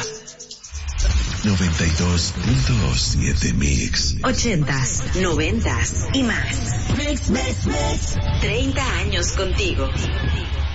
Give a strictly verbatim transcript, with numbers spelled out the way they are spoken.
noventa y dos punto siete Mix. Ochentas, noventas y más. Mix, mix, mix. Treinta años contigo.